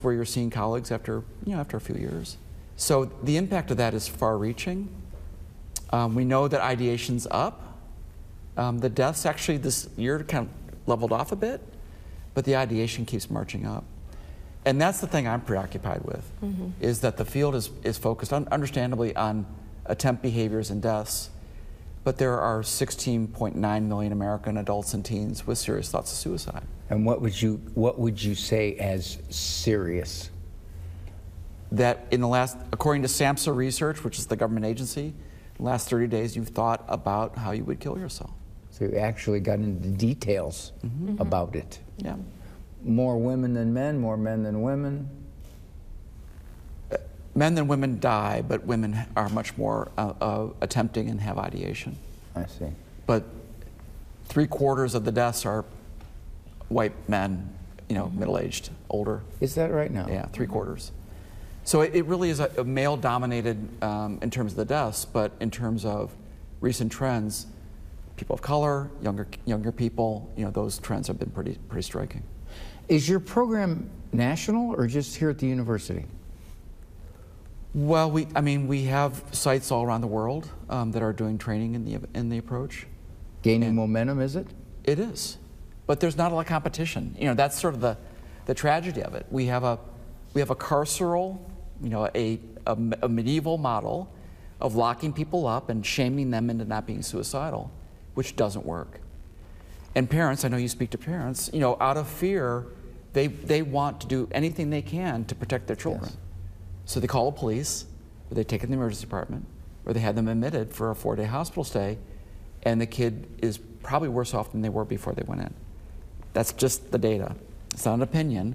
where you're seeing colleagues after, after a few years. So the impact of that is far-reaching. We know that ideation's up. The deaths actually this year kind of leveled off a bit, but the ideation keeps marching up. And that's the thing I'm preoccupied with, is that the field is focused understandably on attempt behaviors and deaths, but there are 16.9 million American adults and teens with serious thoughts of suicide. And what would you say as serious? That in the last, according to SAMHSA research, which is the government agency, in the last 30 days you've thought about how you would kill yourself. So you actually got into details about it. Yeah. More women than men, more men than women? Men than women die, but women are much more attempting and have ideation. I see. But 3/4 of the deaths are white men, middle-aged, older. Is that right now? Yeah, 3/4. So it really is a male-dominated in terms of the deaths, but in terms of recent trends, people of color, younger people, those trends have been pretty striking. Is your program national or just here at the university? Well, we have sites all around the world that are doing training in the approach. Gaining momentum, is it? It is, but there's not a lot of competition. That's sort of the tragedy of it. We have a carceral, a medieval model of locking people up and shaming them into not being suicidal, which doesn't work. And parents, I know you speak to parents, out of fear, they want to do anything they can to protect their children. Yes. So they call the police, or they take it in the emergency department, or they have them admitted for a 4-day hospital stay, and the kid is probably worse off than they were before they went in. That's just the data. It's not an opinion.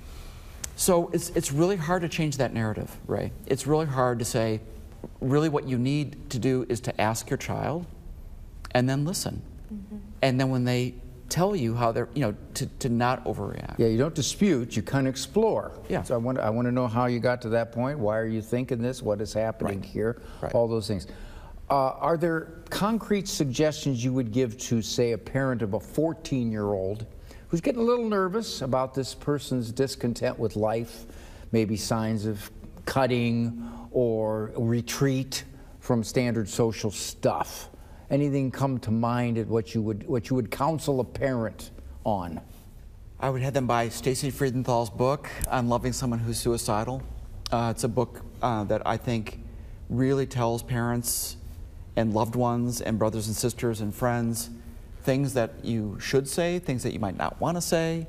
So it's really hard to change that narrative, Ray. It's really hard to say, really what you need to do is to ask your child, and then listen. And then when they tell you how they're, to not overreact. Yeah, you don't dispute, you kind of explore. Yeah. So I want to know how you got to that point. Why are you thinking this? What is happening here? Right. All those things. Are there concrete suggestions you would give to, say, a parent of a 14-year-old who's getting a little nervous about this person's discontent with life, maybe signs of cutting or retreat from standard social stuff? Anything come to mind at what you would counsel a parent on? I would have them buy Stacy Friedenthal's book on loving someone who's suicidal. It's a book that I think really tells parents and loved ones and brothers and sisters and friends things that you should say, things that you might not want to say,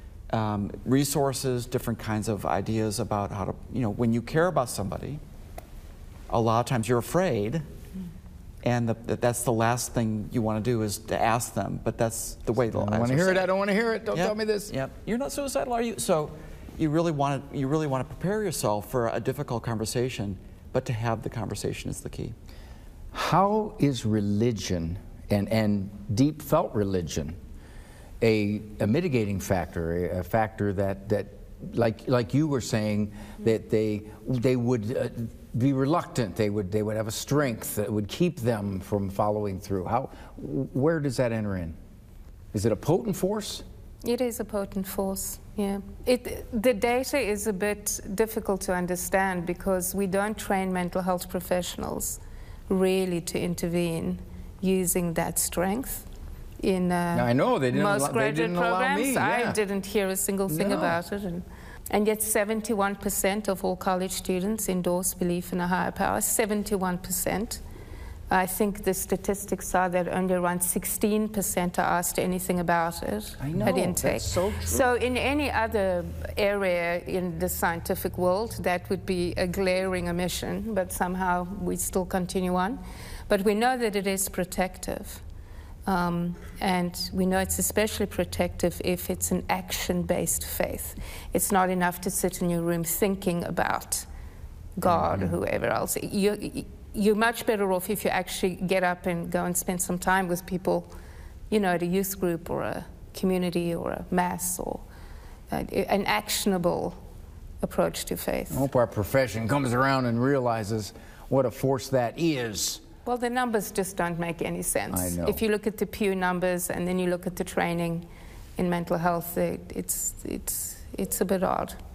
resources, different kinds of ideas about how to, when you care about somebody, a lot of times you're afraid. And that's the last thing you want to do is to ask them, but that's the way. I don't want to hear it. I don't want to hear it. Don't tell me this. Yep. You're not suicidal, are you? So, you really want to prepare yourself for a difficult conversation, but to have the conversation is the key. How is religion and deep felt religion a mitigating factor, a factor that like you were saying, that they would be reluctant, they would have a strength that would keep them from following through? Where does that enter in? Is it a potent force? It is a potent force, yeah. The data is a bit difficult to understand because we don't train mental health professionals really to intervene using that strength in now, I know most graduate programs. Yeah. I didn't hear a single thing about it. And yet 71% of all college students endorse belief in a higher power, 71%. I think the statistics are that only around 16% are asked anything about it at intake. That's so true. So in any other area in the scientific world, that would be a glaring omission, but somehow we still continue on. But we know that it is protective. And we know it's especially protective if it's an action-based faith. It's not enough to sit in your room thinking about God or whoever else. You're much better off if you actually get up and go and spend some time with people, at a youth group or a community or a mass or an actionable approach to faith. I hope our profession comes around and realizes what a force that is. Well, the numbers just don't make any sense. I know. If you look at the Pew numbers and then you look at the training in mental health, it's a bit odd.